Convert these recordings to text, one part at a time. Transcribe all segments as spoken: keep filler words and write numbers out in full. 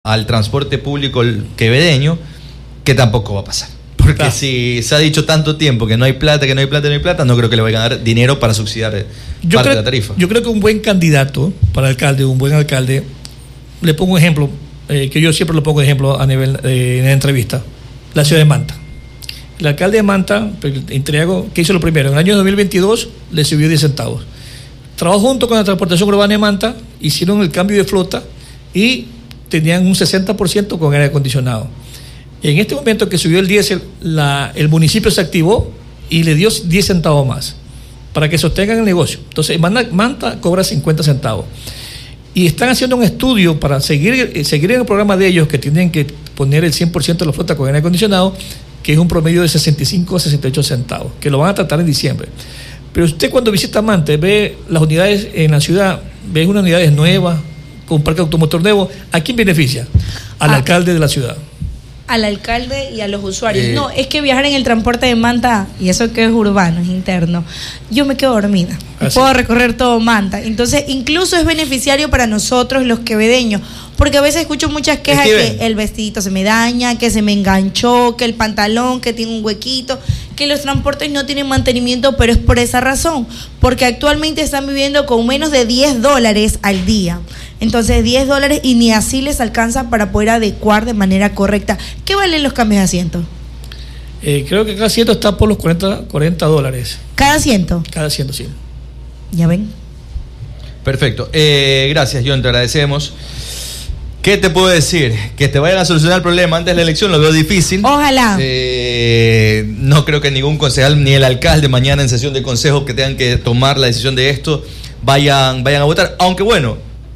al transporte público quevedeño, que tampoco va a pasar. Porque claro, si se ha dicho tanto tiempo que no hay plata, que no hay plata, no hay plata, no creo que le vayan a dar dinero para subsidiar yo parte creo, de la tarifa. Yo creo que un buen candidato para alcalde, un buen alcalde, le pongo un ejemplo, eh, que yo siempre lo pongo de ejemplo a nivel eh, en la entrevista, la ciudad de Manta. El alcalde de Manta, entrego, ¿qué hizo lo primero? En el año dos mil veintidós le subió diez centavos. Trabajó junto con la transportación urbana de Manta, hicieron el cambio de flota y tenían un sesenta por ciento con aire acondicionado. En este momento que subió el diésel, la, el municipio se activó y le dio diez centavos más para que sostengan el negocio. Entonces, Manta cobra cincuenta centavos. Y están haciendo un estudio para seguir, seguir en el programa de ellos, que tienen que poner el cien por ciento de la flota con aire acondicionado, que es un promedio de sesenta y cinco a sesenta y ocho centavos, que lo van a tratar en diciembre. Pero usted cuando visita Manta, ve las unidades en la ciudad, ve unas unidades nuevas, con un parque automotor nuevo. ¿A quién beneficia? Al ah. alcalde de la ciudad. Al alcalde y a los usuarios. Eh, no, es que viajar en el transporte de Manta, y eso que es urbano, es interno, yo me quedo dormida. Así. Puedo recorrer todo Manta. Entonces, incluso es beneficiario para nosotros los quevedeños, porque a veces escucho muchas quejas es que, que el vestidito se me daña, que se me enganchó, que el pantalón, que tiene un huequito, que los transportes no tienen mantenimiento, pero es por esa razón, porque actualmente están viviendo con menos de diez dólares al día. Entonces, diez dólares y ni así les alcanza para poder adecuar de manera correcta. ¿Qué valen los cambios de asiento? Eh, creo que cada asiento está por los cuarenta, cuarenta dólares. ¿Cada asiento? Cada asiento, sí. ¿Ya ven? Perfecto. Eh, gracias, John, te agradecemos. ¿Qué te puedo decir? Que te vayan a solucionar el problema antes de la elección, lo veo difícil. Ojalá. Eh, no creo que ningún concejal ni el alcalde mañana en sesión de consejo que tengan que tomar la decisión de esto vayan, vayan a votar. Aunque bueno,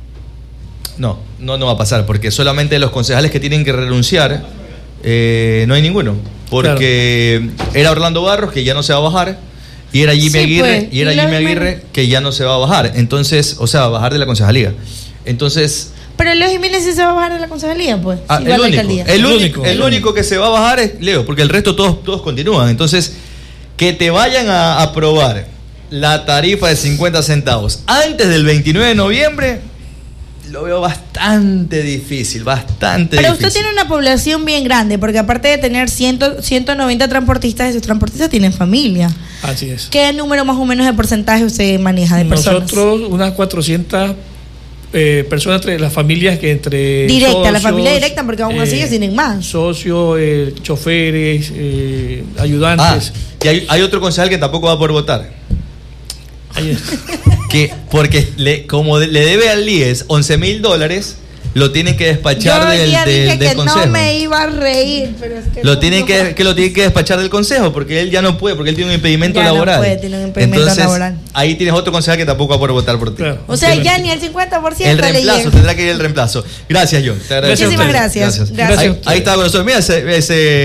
no, no, no va a pasar, porque solamente los concejales que tienen que renunciar, eh, no hay ninguno. Porque claro, era Orlando Barros, que ya no se va a bajar, y era Jimmy sí, Aguirre, pues, y era Jimmy Aguirre, que ya no se va a bajar. Entonces, o sea, va a bajar de la concejalía. Entonces... Pero Leo Jiménez sí se va a bajar de la concejalía, pues. Ah, sí, el, único, el, el, único, el único que se va a bajar es Leo, porque el resto todos, todos continúan. Entonces, que te vayan a aprobar la tarifa de cincuenta centavos antes del veintinueve de noviembre, lo veo bastante difícil, bastante Pero difícil. Pero usted tiene una población bien grande, porque aparte de tener cien, ciento noventa transportistas, esos transportistas tienen familia. Así es. ¿Qué número más o menos de porcentaje usted maneja de personas? Nosotros, unas cuatrocientas eh, personas entre las familias que entre directa, socios, la familia directa, porque aún así ellos eh, tienen más. Socios, eh, choferes, eh, ayudantes. Ah, y hay, hay otro concejal que tampoco va a poder votar. Que porque le, como le debe al I E S once mil dólares, lo tienen que despachar Yo del, ya del, dije del que consejo. No me iba a reír, pero es que lo no, tienen no que, que lo tienen que despachar del consejo, porque él ya no puede, porque él tiene un impedimento ya laboral. No puede, tiene un impedimento Entonces, laboral. Ahí tienes otro concejal que tampoco va a poder votar por ti. Claro. O sea, ya ni el cincuenta por ciento. El reemplazo, tendrá que ir el reemplazo. Gracias, John. Te agradezco. Muchísimas gracias. Gracias. gracias. Ahí, ahí está con nosotros. Mira ese,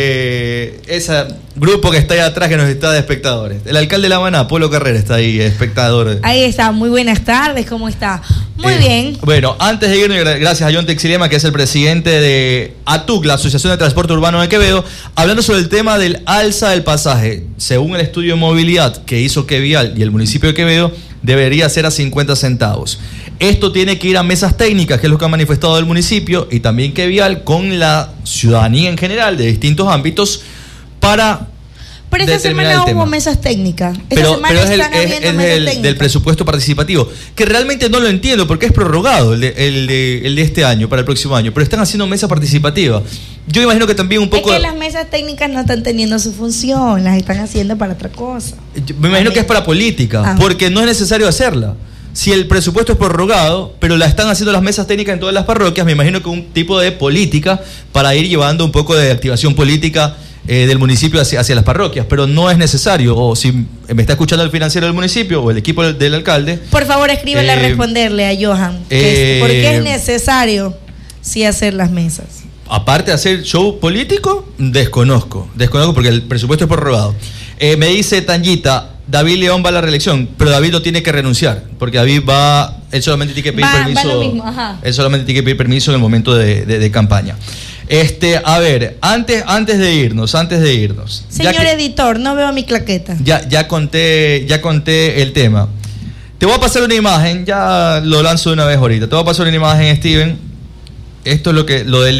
ese, ese grupo que está ahí atrás que nos está de espectadores. El alcalde de La Maná, Polo Carrera, está ahí, espectador. Ahí está. Muy buenas tardes. ¿Cómo está? Muy eh, bien. Bueno, antes de irnos, gracias a John Texilema, que es el presidente de A T U C, la Asociación de Transporte Urbano de Quevedo, hablando sobre el tema del alza del pasaje. Según el estudio de movilidad que hizo Quevial y el municipio de Quevedo, debería ser a cincuenta centavos. Esto tiene que ir a mesas técnicas, que es lo que ha manifestado el municipio, y también Quevial, con la ciudadanía en general de distintos ámbitos, para... Pero esta semana hubo mesas técnicas. Esta pero, semana pero es, el, están es, habiendo es mesas del, técnicas. del presupuesto participativo, que realmente no lo entiendo porque es prorrogado el de, el, de, el de este año para el próximo año, pero están haciendo mesa participativa. Yo imagino que también un poco... Es que las mesas técnicas no están teniendo su función, las están haciendo para otra cosa. Yo me imagino que es para política, ah. porque no es necesario hacerla. Si el presupuesto es prorrogado, pero la están haciendo las mesas técnicas en todas las parroquias, me imagino que un tipo de política para ir llevando un poco de activación política Eh, del municipio hacia, hacia las parroquias, pero no es necesario. O si me está escuchando el financiero del municipio o el equipo del, del alcalde, por favor escríbele eh, a responderle a Johan eh, ¿por qué es necesario sí hacer las mesas? Aparte de hacer show político, desconozco desconozco porque el presupuesto es prorrogado. eh, me dice Tanyita, David León va a la reelección, pero David lo tiene que renunciar, porque David va, él solamente tiene que pedir va, permiso va lo mismo, ajá. él solamente tiene que pedir permiso en el momento de, de, de campaña. Este, a ver, antes, antes de irnos, antes de irnos. Señor que, editor, no veo mi claqueta. Ya, ya conté, ya conté el tema. Te voy a pasar una imagen, ya lo lanzo de una vez ahorita. Te voy a pasar una imagen, Steven, esto es lo que lo del